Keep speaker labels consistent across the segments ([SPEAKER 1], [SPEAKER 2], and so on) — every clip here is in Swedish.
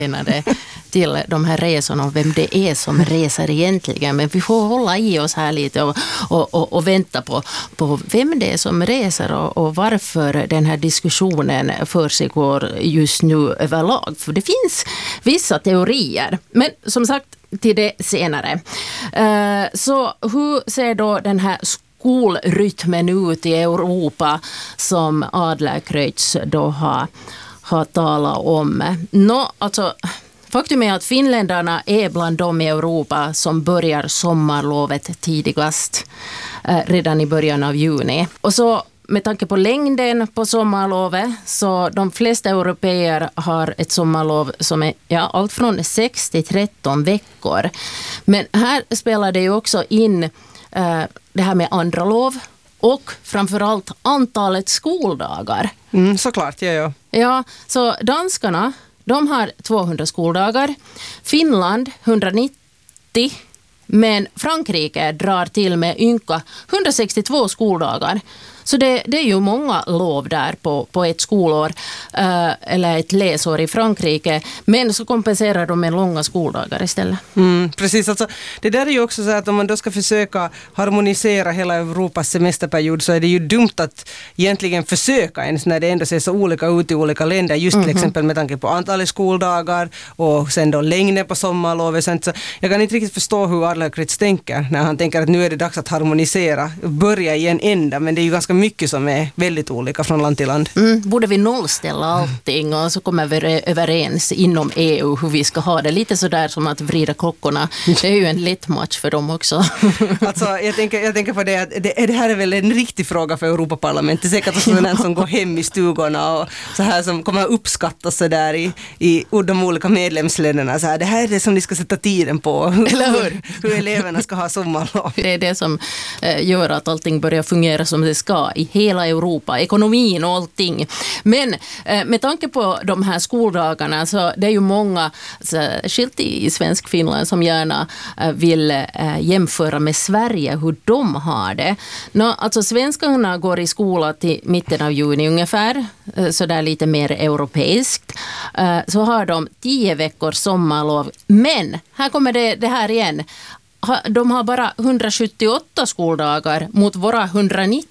[SPEAKER 1] till de här resorna och vem det är som reser egentligen. Men vi får hålla i oss här lite och vänta på vem det är som reser och varför den här diskussionen försiggår just nu överlag. För det finns vissa teorier. Men som sagt, till det senare. Så hur ser då den här skolrytmen ut i Europa som Adlercreutz då har talat om? Alltså, faktum är att finländarna är bland de i Europa som börjar sommarlovet tidigast, redan i början av juni. Och så med tanke på längden på sommarlovet så de flesta europeer har ett sommarlov som är allt från 6 till 13 veckor. Men här spelar det ju också in det här med andra lov och framförallt antalet skoldagar.
[SPEAKER 2] Såklart, ja.
[SPEAKER 1] Ja, så danskarna, de har 200 skoldagar, Finland 190, men Frankrike drar till med ynka 162 skoldagar. Så det är ju många lov där på ett skolår eller ett läsår i Frankrike, men så kompenserar de med långa skoldagar istället.
[SPEAKER 2] Precis, alltså, det där är ju också så att om man då ska försöka harmonisera hela Europas semesterperiod så är det ju dumt att egentligen försöka ens när det ändå ser så olika ut i olika länder, just till exempel med tanke på antalet skoldagar och sen då längden på sommarlovet. Så jag kan inte riktigt förstå hur Adlercreutz tänker när han tänker att nu är det dags att harmonisera, börja i en ända, men det är ju ganska mycket som är väldigt olika från land till land.
[SPEAKER 1] Borde vi nollställa allting och så kommer vi överens inom EU hur vi ska ha det. Lite sådär som att vrida klockorna. Det är ju en lätt match för dem också.
[SPEAKER 2] Alltså, jag tänker på det att det här är väl en riktig fråga för Europaparlamentet. Säkert att sådana som går hem i stugorna och så här som kommer uppskattas så där i de olika medlemsländerna. Så här, det här är det som ni ska sätta tiden på.
[SPEAKER 1] Eller
[SPEAKER 2] hur eleverna ska ha sommarlov.
[SPEAKER 1] Det är det som gör att allting börjar fungera som det ska i hela Europa, ekonomin och allting. Men med tanke på de här skoldagarna så det är ju många, särskilt i svensk Finland, som gärna vill jämföra med Sverige, hur de har det. Alltså svenskarna går i skola till mitten av juni ungefär, så där lite mer europeiskt. Så har de 10 veckors sommarlov. Men här kommer det här igen. De har bara 178 skoldagar mot våra 190.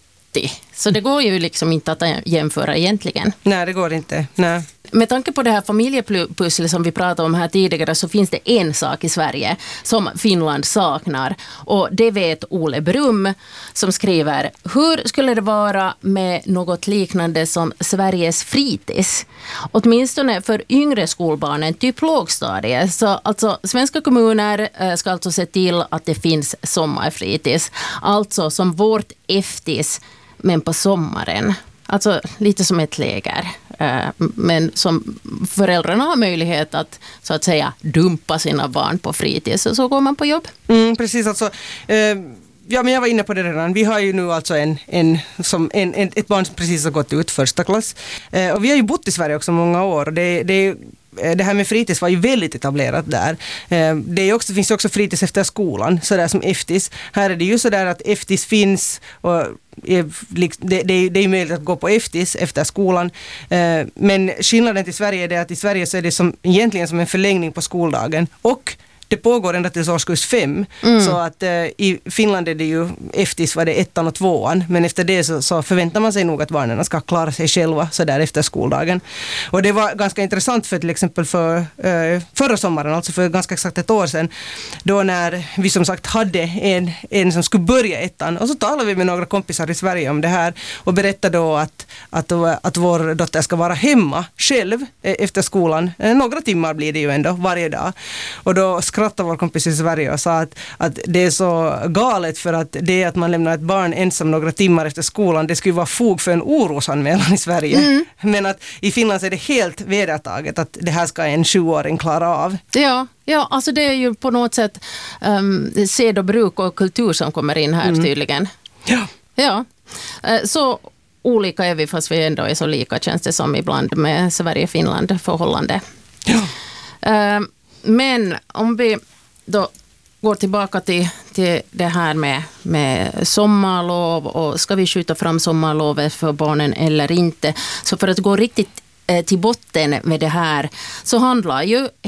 [SPEAKER 1] Så det går ju liksom inte att jämföra egentligen.
[SPEAKER 2] Nej, det går inte. Nej.
[SPEAKER 1] Med tanke på det här familjepusslet som vi pratade om här tidigare så finns det en sak i Sverige som Finland saknar. Och det vet Ole Brum som skriver: hur skulle det vara med något liknande som Sveriges fritids? Åtminstone för yngre skolbarnen, typ lågstadie. Så alltså svenska kommuner ska alltså se till att det finns sommarfritids. Alltså som vårt eftis, men på sommaren. Alltså lite som ett läger. Men som föräldrarna har möjlighet att så att säga dumpa sina barn på fritids. Så går man på jobb.
[SPEAKER 2] Precis, alltså. Ja, men jag var inne på det redan. Vi har ju nu alltså ett barn som precis har gått ut första klass. Och vi har ju bott i Sverige också många år. Det här med fritids var ju väldigt etablerat där. Det finns också fritids efter skolan, sådär som eftis. Här är det ju sådär att eftis finns och det är möjligt att gå på eftis efter skolan. Men skillnaden till Sverige är det att i Sverige så är det egentligen som en förlängning på skoldagen. Och det pågår ända till årskurs 5. Så att i Finland är det ju eftis var det 1 och 2. Men efter det så förväntar man sig nog att barnen ska klara sig själva så där efter skoldagen. Och det var ganska intressant för till exempel förra sommaren, alltså för ganska exakt ett år sedan, då när vi som sagt hade en som skulle börja 1. Och så talade vi med några kompisar i Sverige om det här och berättade då att vår dotter ska vara hemma själv efter skolan. Några timmar blir det ju ändå varje dag. Och då skrattade vår kompis i Sverige och sa att det är så galet för att det att man lämnar ett barn ensam några timmar efter skolan, det skulle vara fog för en orosanmälan i Sverige. Men att i Finland så är det helt vedertaget att det här ska en 7-åring klara av.
[SPEAKER 1] Ja, alltså det är ju på något sätt sed och bruk och kultur som kommer in här tydligen. Ja. Så olika är vi, fast vi ändå är så lika, känns det som ibland med Sverige-Finland förhållande.
[SPEAKER 2] Ja.
[SPEAKER 1] Men om vi då går tillbaka till det här med sommarlov och ska vi skjuta fram sommarlovet för barnen eller inte. Så för att gå riktigt till botten med det här så handlar ju